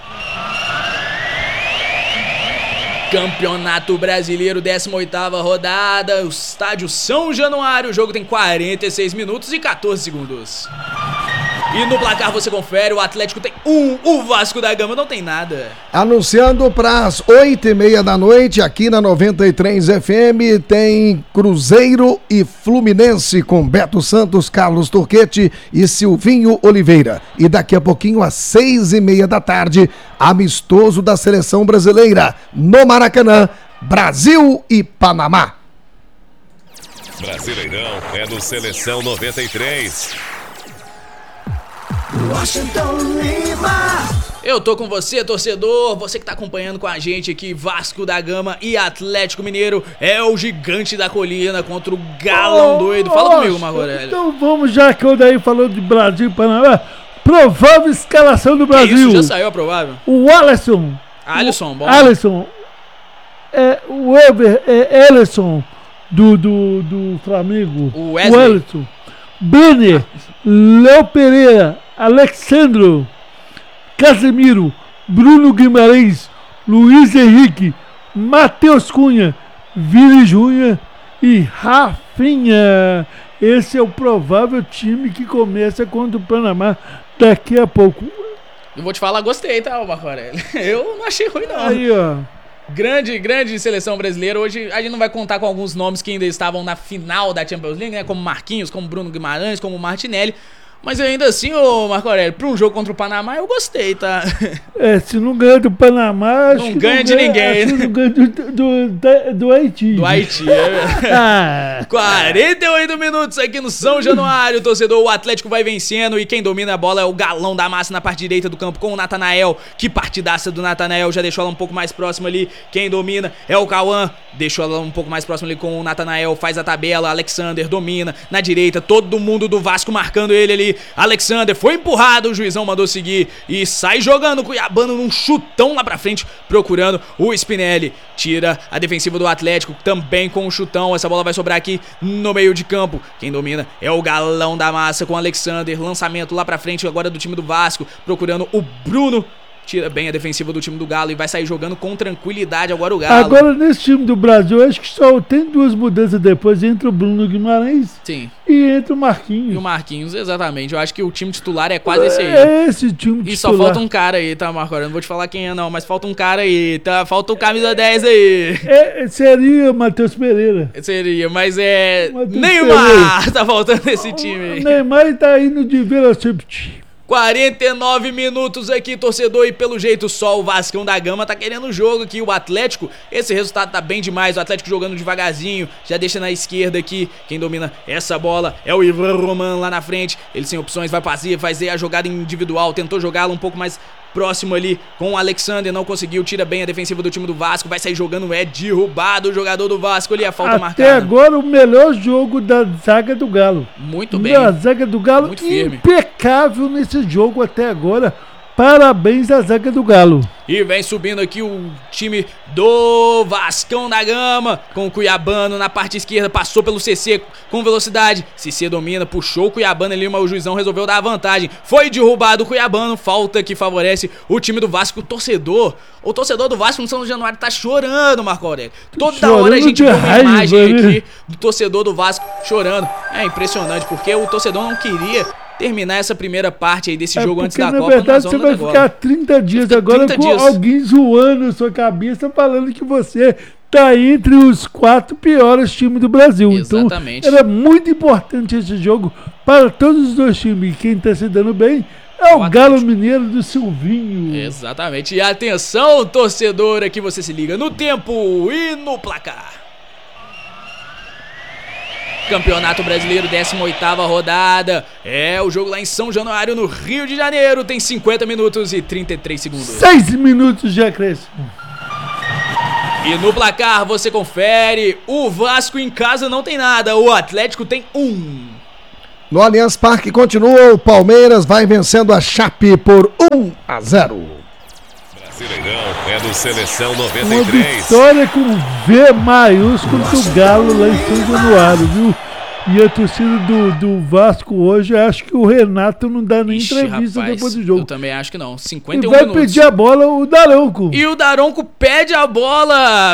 Campeonato Brasileiro, décima oitava rodada, o estádio São Januário, o jogo tem quarenta e seis minutos e quatorze segundos. E no placar você confere, o Atlético tem um, o Vasco da Gama não tem nada. Anunciando para as oito e meia da noite, aqui na noventa e três F M, tem Cruzeiro e Fluminense com Beto Santos, Carlos Turquete e Silvinho Oliveira. E daqui a pouquinho, às seis e meia da tarde, amistoso da Seleção Brasileira, no Maracanã, Brasil e Panamá. Brasileirão é do Seleção noventa e três. Washington Lima. Eu tô com você, torcedor, você que tá acompanhando com a gente aqui, Vasco da Gama e Atlético Mineiro, é o gigante da colina contra o Galão oh, doido. Fala oh, comigo, Marco Aurélio. Então vamos, já que o daí falou de Brasil e Panamá, provável escalação do Brasil. Que isso, já saiu a provável? O Alisson. Alisson, bom. Alisson. É, o Ever, é Alisson do, do, do Flamengo. O Wesley. O Alisson. Brenner, Léo Pereira, Alexandro, Casemiro, Bruno Guimarães, Luiz Henrique, Matheus Cunha, Vini Júnior e Rafinha. Esse é o provável time que começa contra o Panamá daqui a pouco. Eu vou te falar, gostei, tá, Marco Aurélio? Eu não achei ruim, não. Aí, ó. Grande, grande seleção brasileira. Hoje a gente não vai contar com alguns nomes que ainda estavam na final da Champions League, né? Como Marquinhos, como Bruno Guimarães, como Martinelli. Mas ainda assim, ô Marco Aurélio, pra um jogo contra o Panamá eu gostei, tá? É, se não ganha do Panamá, acho não que ganha não de ganha, ninguém. Acho que não ganha do, do, do, do Haiti. Do Haiti, é. ah. quarenta e oito minutos aqui no São Januário, torcedor. O Atlético vai vencendo e quem domina a bola é o Galão da Massa na parte direita do campo com o Natanael. Que partidaça do Natanael, já deixou ela um pouco mais próxima ali. Quem domina é o Cauã, deixou ela um pouco mais próxima ali com o Natanael. Faz a tabela, Alexander domina na direita. Todo mundo do Vasco marcando ele ali. Alexander foi empurrado, o juizão mandou seguir e sai jogando o Cuiabano num chutão lá pra frente, procurando o Spinelli. Tira a defensiva do Atlético, também com um chutão. Essa bola vai sobrar aqui no meio de campo. Quem domina é o Galão da Massa com o Alexander. Lançamento lá pra frente agora do time do Vasco, procurando o Bruno. Tira bem a defensiva do time do Galo e vai sair jogando com tranquilidade agora o Galo. Agora nesse time do Brasil, acho que só tem duas mudanças depois. Entra o Bruno Guimarães. Sim. E entra o Marquinhos. E o Marquinhos, exatamente. Eu acho que o time titular é quase esse aí. É esse time titular. E só falta um cara aí, tá, Marco Aurélio? Não vou te falar quem é não, mas falta um cara aí, tá? Falta o camisa dez aí. É, seria Matheus Pereira. Seria, mas é... Matheus Neymar Pereira. tá faltando esse time aí. O Neymar tá indo de Velocity. quarenta e nove minutos aqui, torcedor, e pelo jeito só o Vascão da Gama tá querendo o jogo aqui. O Atlético, esse resultado tá bem demais. O Atlético jogando devagarzinho, já deixa na esquerda aqui. Quem domina essa bola é o Ivan Roman lá na frente. Ele sem opções, vai fazer, fazer a jogada individual. Tentou jogá-la um pouco mais próximo ali com o Alexander, não conseguiu. Tira bem a defensiva do time do Vasco. Vai sair jogando, é derrubado o jogador do Vasco ali, a falta Até marcada. Até agora o melhor jogo da zaga do Galo. Muito bem. A zaga do Galo muito firme. Impecável nesse jogo até agora. Parabéns à zaga do Galo. E vem subindo aqui o time do Vascão da Gama, com o Cuiabano na parte esquerda, passou pelo C C com velocidade. C C domina, puxou o Cuiabano ali, mas o juizão resolveu dar a vantagem. Foi derrubado o Cuiabano, falta que favorece o time do Vasco. O torcedor, o torcedor do Vasco no São Januário tá chorando, Marco Aurélio. Toda chorando hora a gente vê uma raiva, imagem né? aqui do torcedor do Vasco chorando. É impressionante, porque o torcedor não queria terminar essa primeira parte aí desse é jogo antes da na Copa. Verdade, na você zona vai da ficar trinta dias fica agora trinta com dias. alguém zoando a sua cabeça, falando que você tá entre os quatro piores times do Brasil. Exatamente. Então, era muito importante esse jogo para todos os dois times. Quem tá se dando bem é o, o Galo Mineiro do Silvinho. Exatamente. E atenção, torcedor, aqui você se liga no tempo e no placar. Campeonato Brasileiro, décima oitava rodada. É o jogo lá em São Januário, no Rio de Janeiro. Tem cinquenta minutos e trinta e três segundos. seis minutos de acréscimo. E no placar você confere. O Vasco em casa não tem nada. O Atlético tem um. No Allianz Parque continua. O Palmeiras vai vencendo a Chape por um a zero. Brasileirão é do Seleção noventa Uma e três. vitória com V maiúsculo do Galo lá em São Januário, viu? E a torcida do, do Vasco hoje, acho que o Renato não dá nem Ixi, entrevista rapaz, depois do jogo. Eu também acho que não. E cinquenta e um vai minutos. pedir a bola o Daronco. E o Daronco pede a bola.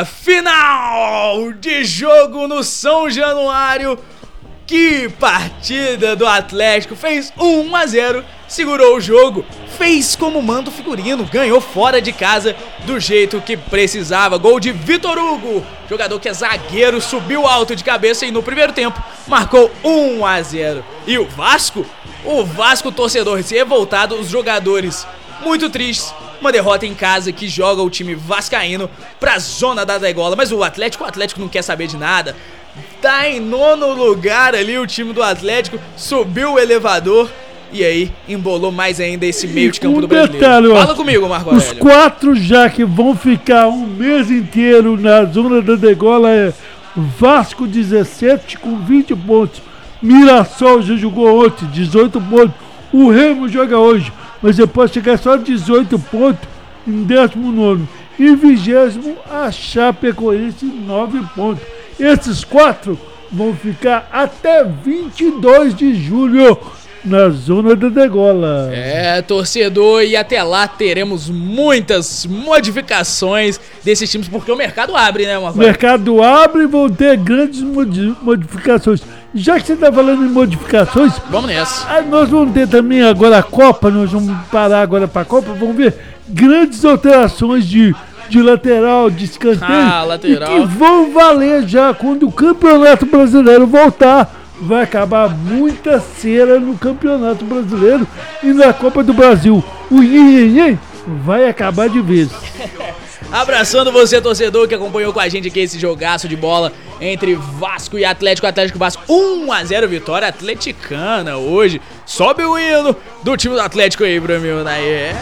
Final de jogo no São Januário. Que partida do Atlético. Fez um a zero, segurou o jogo, fez como manda o figurino, ganhou fora de casa do jeito que precisava. Gol de Vitor Hugo, jogador que é zagueiro, subiu alto de cabeça e no primeiro tempo marcou um a zero. E o Vasco? O Vasco, torcedor revoltado, os jogadores muito tristes. Uma derrota em casa que joga o time vascaíno pra zona da degola. Mas o Atlético, o Atlético não quer saber de nada. Tá em nono lugar ali o time do Atlético, subiu o elevador e aí embolou mais ainda esse meio de campo um do Brasileiro. detalhe, ó, Fala comigo, Marco os Aurélio. quatro já que vão ficar um mês inteiro na zona da degola é Vasco dezessete com vinte pontos, Mirassol já jogou ontem, dezoito pontos, o Remo joga hoje, mas depois chegar só dezoito pontos em décimo nono e vigésimo a Chapecoense nove pontos. Esses quatro vão ficar até vinte e dois de julho na zona da degola. É, torcedor, e até lá teremos muitas modificações desses times, porque o mercado abre, né, O Marco? mercado abre e vão ter grandes modi- modificações. Já que você está falando em modificações, Vamos nessa. aí nós vamos ter também agora a Copa, nós vamos parar agora para a Copa, vamos ver grandes alterações de, de lateral, de escanteio, Ah, lateral. e que vão valer já quando o Campeonato Brasileiro voltar. Vai acabar muita cera no Campeonato Brasileiro e na Copa do Brasil. O Nhenhenhen vai acabar de vez. Abraçando você, torcedor, que acompanhou com a gente aqui esse jogaço de bola entre Vasco e Atlético. Atlético Vasco um a zero, vitória atleticana hoje. Sobe o hino do time do Atlético aí pra mim, né? É.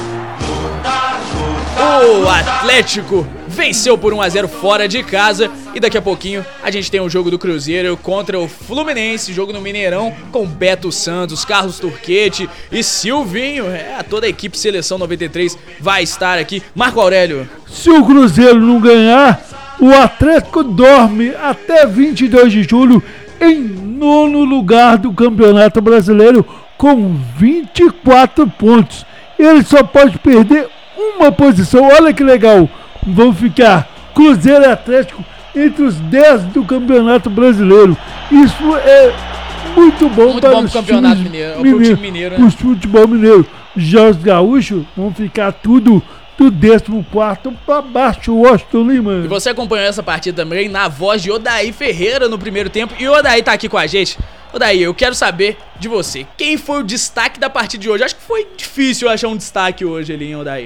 O Atlético venceu por um a zero fora de casa. E daqui a pouquinho a gente tem o jogo do Cruzeiro contra o Fluminense, jogo no Mineirão com Beto Santos, Carlos Turquete e Silvinho. É, toda a equipe Seleção noventa e três vai estar aqui. Marco Aurélio. Se o Cruzeiro não ganhar, o Atlético dorme até vinte e dois de julho em nono lugar do Campeonato Brasileiro com vinte e quatro pontos. Ele só pode perder uma posição. Olha que legal. Vão ficar Cruzeiro e Atlético entre os dez do Campeonato Brasileiro. Isso é muito bom Muito para bom os pro Campeonato times Mineiro, pro time mineiro, né? Os futebol mineiro. Já os gaúchos vão ficar tudo do décimo quarto para baixo, Washington Lima. E você acompanhou essa partida também na voz de Odaí Ferreira no primeiro tempo. E o Odaí tá aqui com a gente. Odaí, eu quero saber de você. Quem foi o destaque da partida de hoje? Acho que foi difícil achar um destaque hoje ali, hein, Odaí?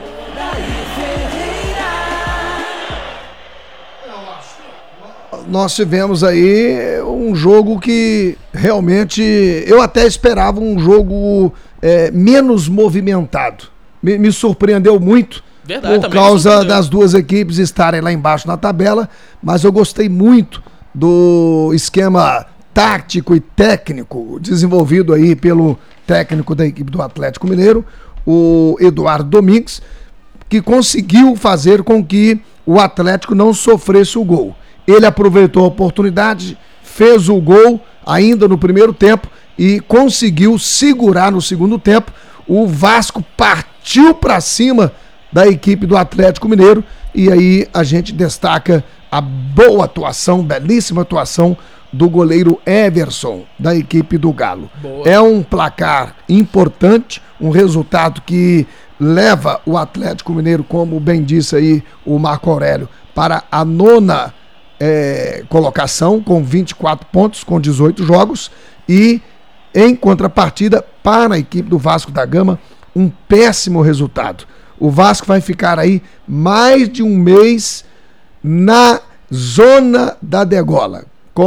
Nós tivemos aí um jogo que realmente eu até esperava um jogo é, menos movimentado. Me, me surpreendeu muito Verdade, por também me causa surpreendeu. das duas equipes estarem lá embaixo na tabela, mas eu gostei muito do esquema tático e técnico desenvolvido aí pelo técnico da equipe do Atlético Mineiro, o Eduardo Domingues, que conseguiu fazer com que o Atlético não sofresse o gol. Ele aproveitou a oportunidade, fez o gol ainda no primeiro tempo e conseguiu segurar no segundo tempo. O Vasco partiu para cima da equipe do Atlético Mineiro e aí a gente destaca a boa atuação, belíssima atuação do goleiro Everson, da equipe do Galo. Boa. É um placar importante, um resultado que leva o Atlético Mineiro, como bem disse aí o Marco Aurélio, para a nona É, colocação com vinte e quatro pontos, com dezoito jogos, e em contrapartida para a equipe do Vasco da Gama, um péssimo resultado. O Vasco vai ficar aí mais de um mês na zona da degola, com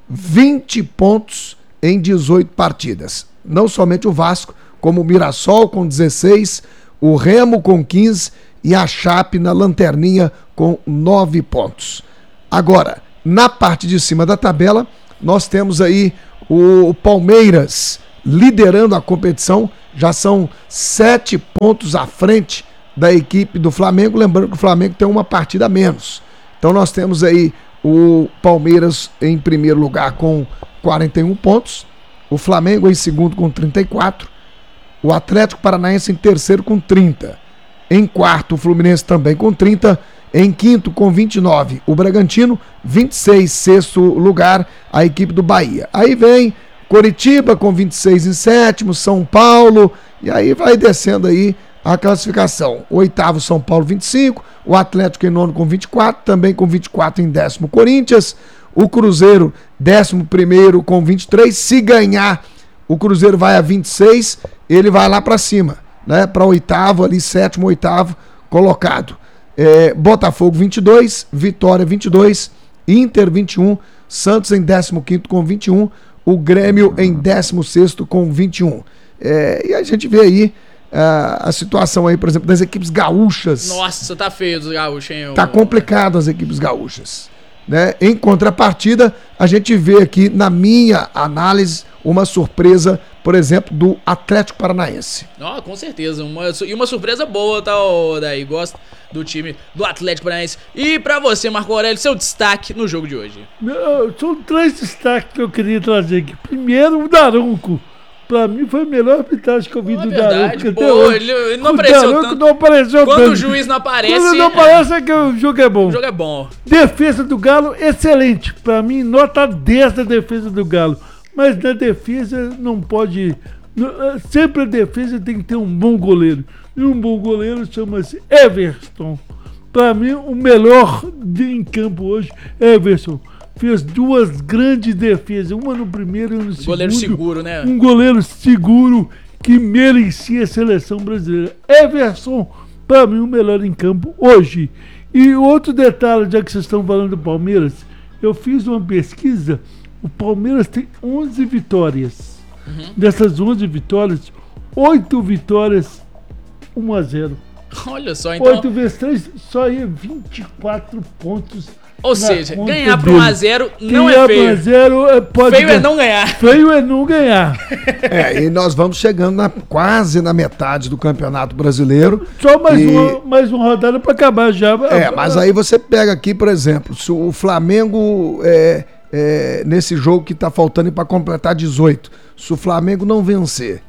vinte pontos em dezoito partidas. Não somente o Vasco, como o Mirassol com dezesseis, o Remo com quinze e a Chape na lanterninha com nove pontos. Agora, na parte de cima da tabela, nós temos aí o Palmeiras liderando a competição, já são sete pontos à frente da equipe do Flamengo, lembrando que o Flamengo tem uma partida a menos. Então nós temos aí o Palmeiras em primeiro lugar com quarenta e um pontos, o Flamengo em segundo com trinta e quatro, o Atlético Paranaense em terceiro com trinta, em quarto o Fluminense também com trinta, em quinto com vinte e nove o Bragantino, vinte e seis, sexto lugar a equipe do Bahia. Aí vem Coritiba com vinte e seis em sétimo, São Paulo, e aí vai descendo aí a classificação. Oitavo São Paulo vinte e cinco, o Atlético em nono com vinte e quatro, também com vinte e quatro em décimo Corinthians, o Cruzeiro décimo primeiro com vinte e três, se ganhar o Cruzeiro vai a vinte e seis, ele vai lá para cima, né, para oitavo ali, sétimo, oitavo colocado. É, Botafogo vinte e dois, Vitória vinte e dois, Inter vinte e um, Santos em décimo quinto com vinte e um, o Grêmio em décimo sexto com vinte e um. É, e a gente vê aí uh, a situação aí, por exemplo, das equipes gaúchas. Nossa, tá feio dos gaúchos, hein? Tá complicado as equipes gaúchas, né? Em contrapartida, a gente vê aqui, na minha análise, uma surpresa, por exemplo, do Atlético Paranaense. Oh, com certeza, uma, e uma surpresa boa, tá, oh, daí, gosto do time do Atlético Paranaense. E pra você, Marco Aurélio, seu destaque no jogo de hoje? Meu, são três destaques que eu queria trazer aqui. Primeiro, o Daronco. Pra mim foi a melhor arbitragem que eu vi oh, do Daronco até hoje. Ele, ele não o apareceu tanto. Não apareceu Quando tanto. o juiz não aparece... Quando não aparece é que o jogo é bom. O jogo é bom. Defesa do Galo, excelente. Pra mim, nota dez da defesa do Galo. Mas na defesa não pode... Sempre a defesa tem que ter um bom goleiro. E um bom goleiro chama-se Everson. Para mim, o melhor de, em campo hoje é Everson. Fez duas grandes defesas, uma no primeiro e uma no segundo. Goleiro seguro, né? Um goleiro seguro que merecia a seleção brasileira. Everson, para mim, o melhor em campo hoje. E outro detalhe, já que vocês estão falando do Palmeiras, eu fiz uma pesquisa, o Palmeiras tem onze vitórias. Uhum. Dessas onze vitórias, oito vitórias, um a zero. Olha só, então... oito vezes três, só ia vinte e quatro pontos. Ou seja, ganhar para um a zero não é feio. Ganhar para um a zero pode feio é não ganhar. Feio é não ganhar. É, e nós vamos chegando na, quase na metade do Campeonato Brasileiro. Só mais, e... uma, mais uma rodada para acabar já. É, mas aí você pega aqui, por exemplo, se o Flamengo, é, é, nesse jogo que está faltando para completar dezoito, se o Flamengo não vencer,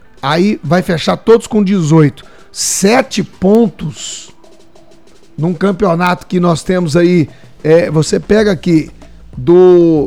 aí vai fechar todos com dezoito. Sete pontos num campeonato que nós temos aí, é, você pega aqui do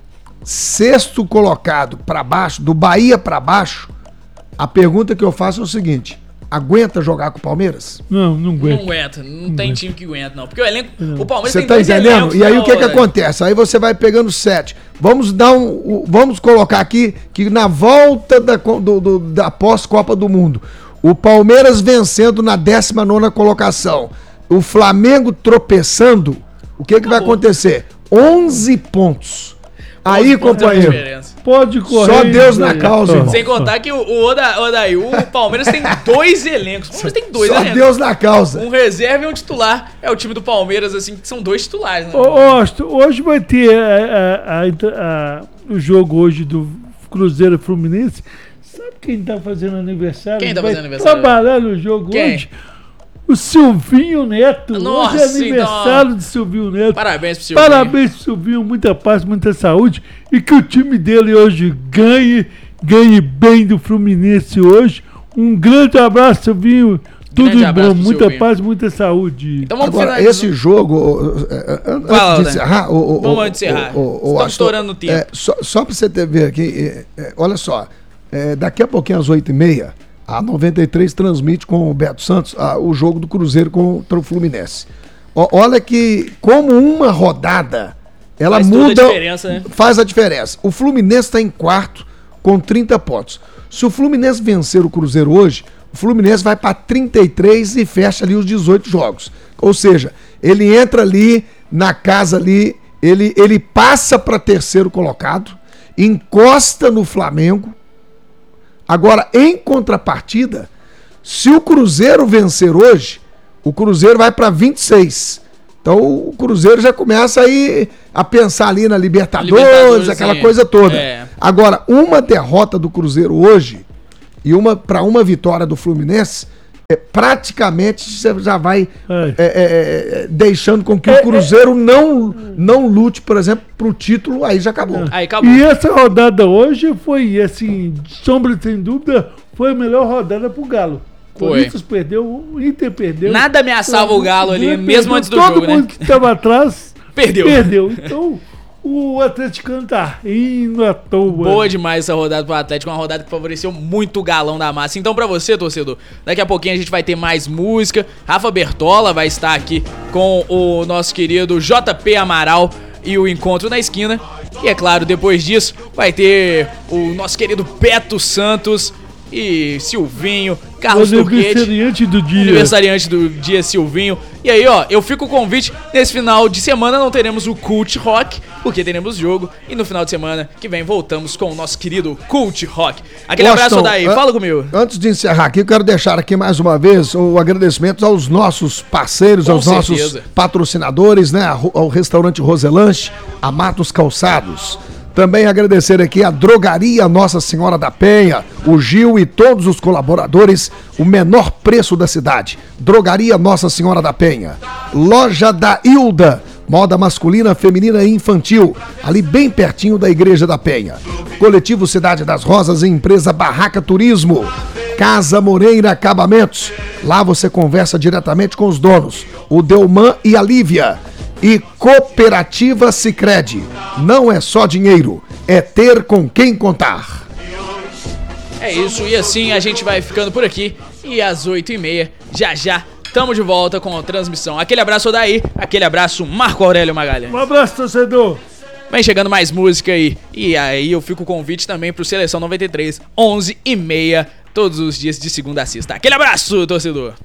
sexto colocado para baixo, do Bahia para baixo, a pergunta que eu faço é o seguinte: aguenta jogar com o Palmeiras? Não, não aguenta. Não aguenta, não, não tem aguenta. Time que aguenta, não. Porque o elenco, não. O Palmeiras você tem tá dois entendendo? elencos. E aí não, o que que velho. acontece? Aí você vai pegando sete. Vamos dar um, um vamos colocar aqui que na volta da, do, do, da pós-Copa do Mundo, o Palmeiras vencendo na décima nona colocação, o Flamengo tropeçando, o que que vai acontecer? onze pontos. Aí, companheiro, pode correr. Só Deus na causa, irmão. Sem contar que o, o, Oda, Odaí, o Palmeiras tem dois elencos. O Palmeiras tem dois Só elencos. Deus na causa. Um reserva e um titular. É o time do Palmeiras, assim, que são dois titulares, né? Ô, Osto, hoje vai ter a, a, a, a, o jogo hoje do Cruzeiro Fluminense. Sabe quem tá fazendo aniversário? Quem tá vai fazendo aniversário? Trabalhar no jogo quem? hoje. O Silvinho Neto. Nossa, hoje é aniversário então... de Silvinho Neto. Parabéns pro Silvinho. Parabéns pro Silvinho, muita paz, muita saúde. E que o time dele hoje ganhe, ganhe bem do Fluminense hoje. Um grande abraço, Silvinho. Tudo Grande bom, muita Silvinho. paz, muita saúde. Então vamos Agora, finalizar. esse jogo, antes Fala, de encerrar, o, o, vamos o, antes de encerrar. O, o, Estamos estourando o tempo. É, só, só para você ter ver aqui, é, é, olha só, é, daqui a pouquinho às oito e meia, a noventa e três transmite com o Beto Santos a, o jogo do Cruzeiro contra o Fluminense. O, olha que como uma rodada, ela faz muda, toda a diferença, né? Faz a diferença. O Fluminense está em quarto com trinta pontos. Se o Fluminense vencer o Cruzeiro hoje, o Fluminense vai para trinta e três e fecha ali os dezoito jogos. Ou seja, ele entra ali na casa ali ele, ele passa para terceiro colocado, encosta no Flamengo. Agora, em contrapartida, se o Cruzeiro vencer hoje, o Cruzeiro vai para vinte e seis. Então o Cruzeiro já começa aí a pensar ali na Libertadores, Libertadores aquela sim. coisa toda. É. Agora, uma derrota do Cruzeiro hoje e uma para uma vitória do Fluminense, é, praticamente você já vai é. É, é, deixando com que é, o Cruzeiro é. não, não lute, por exemplo, pro título, aí já acabou. É. Aí acabou. E essa rodada hoje foi, assim, sombra sem dúvida, foi a melhor rodada pro Galo. O Corinthians perdeu, o Inter perdeu. Nada ameaçava o Galo ali, mesmo perdeu, antes do todo jogo, mundo né? que estava atrás perdeu. Perdeu. Então, o atleticano tá indo à toa. Boa demais essa rodada pro Atlético, uma rodada que favoreceu muito o Galão da Massa. Então, pra você, torcedor, daqui a pouquinho a gente vai ter mais música. Rafa Bertola vai estar aqui com o nosso querido J P Amaral e o Encontro na Esquina. E, é claro, depois disso, vai ter o nosso querido Beto Santos e Silvinho, Carlos Turquete, aniversariante do dia. Aniversariante do dia, Silvinho. E aí, ó, eu fico com o convite. Nesse final de semana não teremos o Cult Rock, porque teremos jogo. E no final de semana que vem voltamos com o nosso querido Cult Rock. Aquele Washington, abraço daí, an- fala comigo. Antes de encerrar aqui, eu quero deixar aqui mais uma vez o agradecimento aos nossos parceiros, Com aos certeza. nossos patrocinadores, né? Ao restaurante Roselanche, a Matos Calçados. Também agradecer aqui a Drogaria Nossa Senhora da Penha, o Gil e todos os colaboradores, o menor preço da cidade. Drogaria Nossa Senhora da Penha. Loja da Hilda, moda masculina, feminina e infantil, ali bem pertinho da Igreja da Penha. Coletivo Cidade das Rosas e empresa Barraca Turismo. Casa Moreira Acabamentos, lá você conversa diretamente com os donos, o Delman e a Lívia. E Cooperativa Sicredi, não é só dinheiro, é ter com quem contar. É isso, e assim a gente vai ficando por aqui. E às oito e meia, já já, tamo de volta com a transmissão. Aquele abraço daí, aquele abraço Marco Aurélio Magalhães. Um abraço, torcedor. Vem chegando mais música aí. E aí eu fico com o convite também pro Seleção noventa e três, onze e meia, todos os dias de segunda a sexta. Aquele abraço, torcedor.